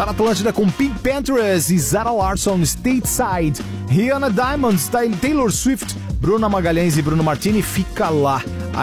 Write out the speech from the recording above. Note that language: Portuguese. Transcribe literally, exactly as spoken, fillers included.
Tá na Atlântida com Pink Panthers e Zara Larsson, Stateside. Rihanna Diamonds, Taylor Swift, Bruna Magalhães e Bruno Martini, Fica Lá.